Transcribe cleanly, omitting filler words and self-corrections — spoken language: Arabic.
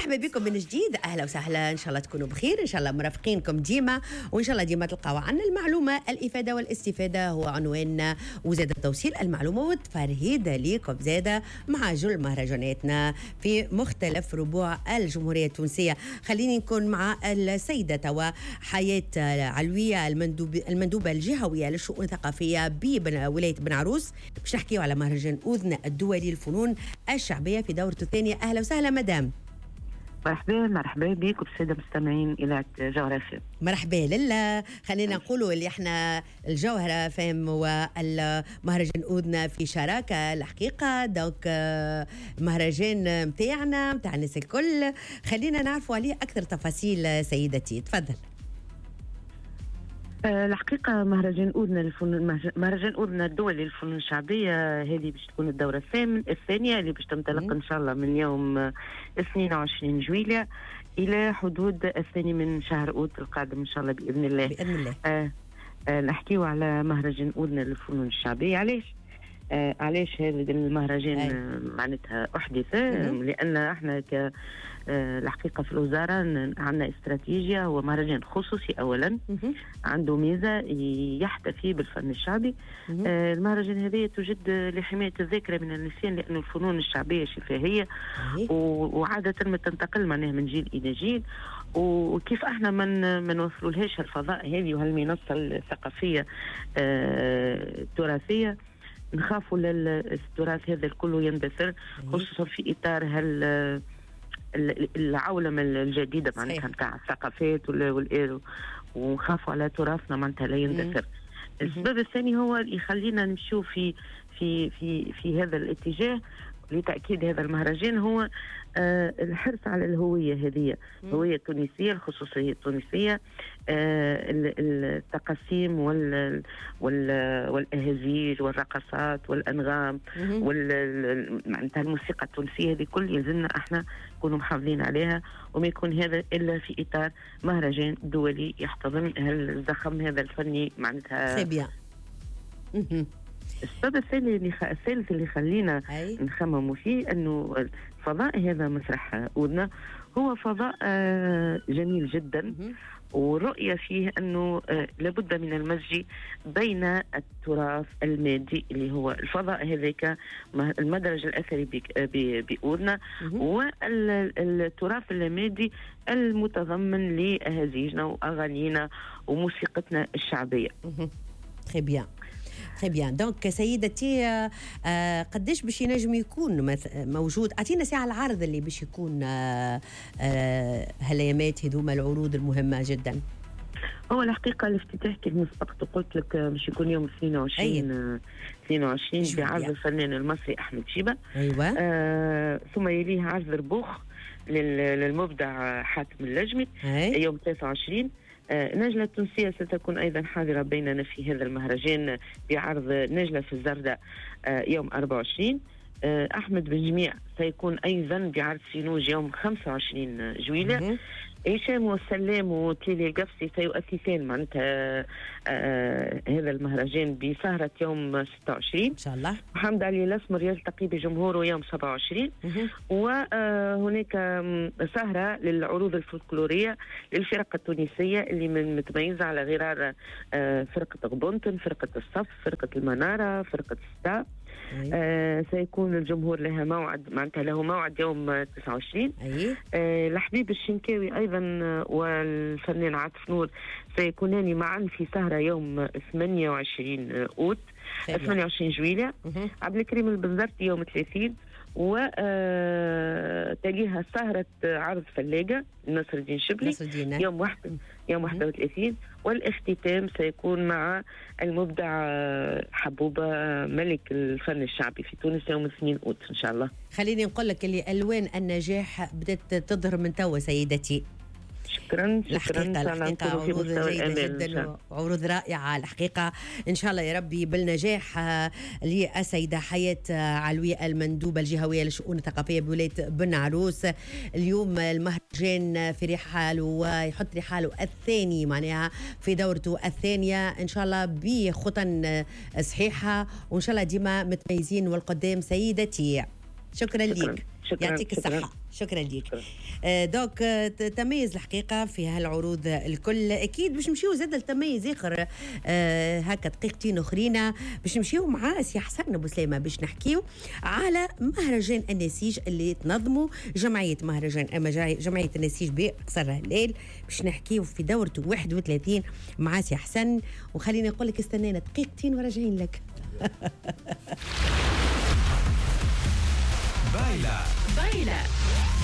مرحبا بكم من جديد، اهلا وسهلا. ان شاء الله تكونوا بخير، ان شاء الله مرافقينكم ديما، وان شاء الله ديما تلقاو عنا المعلومه. الافاده والاستفاده هو عنواننا، وزاد توصيل المعلومه والتفرهيد ليكم زاده مع جل مهرجاناتنا في مختلف ربوع الجمهوريه التونسيه. خليني نكون مع السيده توا حياه علويه، المندوبه الجهويه للشؤون الثقافيه بولايه بن عروس، باش نحكيو على مهرجان أذن الدولي للفنون الشعبيه في دورته الثانيه. اهلا وسهلا مدام. مرحبا بكم الساده المستمعين الى جوهره فام. مرحبا لله. خلينا نقولوا اللي احنا الجوهره فام والمهرجان أذن في شراكه الحقيقه، دونك مهرجان متاعنا متاع الناس الكل. خلينا نعرفوا عليه اكثر تفاصيل سيدتي، تفضل. الحقيقة مهرجان أذن الدولي للفنون الشعبية هذه باش تكون الدورة الثانية اللي باش تنطلق إن شاء الله من يوم 22 جويلية إلى حدود الثاني من شهر أوت القادم إن شاء الله بإذن الله. بإذن الله. نحكيو على مهرجان أذن للفنون الشعبية. علاش هذا المهرجان معناتها أحدث؟ لأن احنا الحقيقة في الوزارة عندنا استراتيجية، هو مهرجان خصوصي أولا عنده ميزة يحتفي بالفن الشعبي. المهرجان هذه تجد لحماية الذاكرة من النسيان، لأن الفنون الشعبية شفاهية وعادة ما تنتقل معناها من جيل إلى جيل، وكيف احنا ما نوصلولهاش الفضاء هذه وهالمنصة الثقافية التراثية، نخافوا التراث هذا الكل يندثر، خصوصا في إطار العولمة الجديدة معناتها نتاع الثقافات ونخافوا على تراثنا معناتها لا يندثر. السبب الثاني هو اللي يخلينا نمشيو في هذا الاتجاه لتأكيد هذا المهرجان، هو الحرص على الهوية هذه، الهوية التونسية، الخصوصية التونسية، التقاسيم والأهازيج والرقصات والأنغام معناتها الموسيقى التونسية هذه كل يلزمنا احنا نكونوا محافظين عليها، وما يكون هذا إلا في إطار مهرجان دولي يحتضن الزخم هذا الفني معناتها. السبب الثالث اللي خلينا نخمموا فيه أنه فضاء هذا مسرح أذن هو فضاء جميل جدا، والرؤية فيه أنه لابد من المزج بين التراث المادي اللي هو الفضاء هذاك المدرج الأثري بأذن، والتراث اللامادي المتضمن لأهازيجنا وأغانينا وموسيقتنا الشعبية. تري بيان. دونك سيدتي، قداش باش ينجم يكون موجود؟ اعطينا ساعه العرض اللي باش يكون هالايامات هذوما العروض المهمه جدا. هو الحقيقه الافتتاح كما سبقت وقلت لك باش يكون يوم 22 بعرض الفنان المصري احمد شيبه. ثم يليه عرض ربوخ للمبدع حاتم اللجمي يوم 23. نجلة التونسية ستكون أيضا حاضرة بيننا في هذا المهرجان بعرض نجلة في الزردة يوم 24. أحمد بن جميع سيكون أيضا بعرض سينوج يوم 25 جويلة. هشام والسلام وتليلي القفصي سيؤسسان معناتها هذا المهرجان بسهرة يوم 26 إن شاء الله. محمد علي الأسمر يلتقي بجمهوره يوم 27. وهناك سهرة للعروض الفولكلورية للفرق التونسية اللي متميزة على غرار فرقة غبونتن، فرقة الصف، فرقة المنارة، فرقة ستار. سيكون الجمهور له موعد يوم 29. الحبيب الشنكاوي أيضا والفنان عاطف نور سيكونان معا في سهرة يوم 28 جويلية. عبد الكريم البنزرتي يوم 30. وتليها سهرة عرض فلاقة نصر الدين شبلي يوم 31. والاختتام سيكون مع المبدع حبوبة ملك الفن الشعبي في تونس يوم 2 أوت إن شاء الله. خليني نقول لك اللي ألوان النجاح بدأت تظهر من توا سيدتي. شكرا الحقيقة عروض جيدة جدا وعروض رائعة الحقيقة. إن شاء الله يا ربي بالنجاح للسيدة حياة علوية المندوبة الجهوية للشؤون الثقافية بولاية بن عروس. اليوم المهرجان في رحاله ويحط رحاله الثاني معناها في دورته الثانية إن شاء الله بخطن صحيحة، وإن شاء الله ديما متميزين والقدام سيدتي. شكرا لك. يعطيك الصحة. شكرا ليك. دوك تميز الحقيقة في هالعروض الكل. أكيد باش نمشيو زاد التميز آخر هكا دقيقتين أخرين باش نمشيو مع سي حسن بوسليمة باش نحكيو على مهرجان النسيج اللي تنظموا جمعية النسيج بقصر هلال. باش نحكيو في دورته 31 مع سي حسن. وخليني نقول لك استنينا دقيقتين وراجعين لك. بايلة